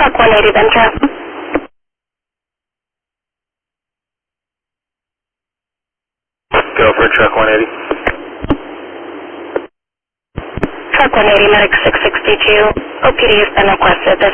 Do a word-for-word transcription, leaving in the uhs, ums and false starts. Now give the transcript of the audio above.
Truck one eighty, Ventura. Go for truck one eighty. Truck one eighty, medic six sixty-two. O P D has been requested. The